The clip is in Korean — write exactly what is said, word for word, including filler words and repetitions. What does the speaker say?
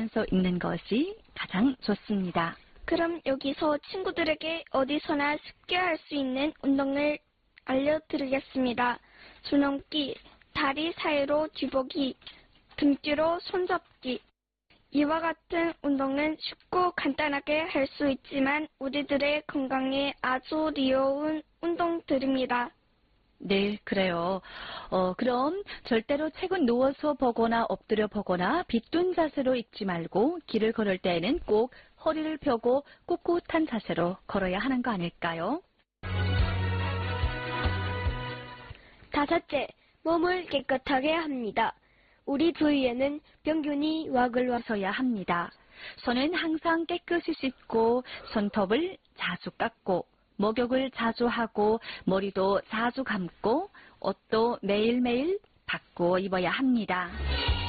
하면서 읽는 것이 가장 좋습니다. 그럼 여기서 친구들에게 어디서나 쉽게 할 수 있는 운동을 알려드리겠습니다. 줄넘기, 다리 사이로 뒤보기, 등 뒤로 손잡기. 이와 같은 운동은 쉽고 간단하게 할 수 있지만 우리들의 건강에 아주 리어운 운동들입니다. 네, 그래요. 어, 그럼 절대로 책은 누워서 보거나 엎드려 보거나 빗둔 자세로 읽지 말고 길을 걸을 때에는 꼭 허리를 펴고 꿋꿋한 자세로 걸어야 하는 거 아닐까요? 다섯째, 몸을 깨끗하게 합니다. 우리 주위에는 병균이 왁을 와서야 합니다. 손은 항상 깨끗이 씻고 손톱을 자주 깎고 목욕을 자주 하고 머리도 자주 감고 옷도 매일매일 바꿔 입어야 합니다.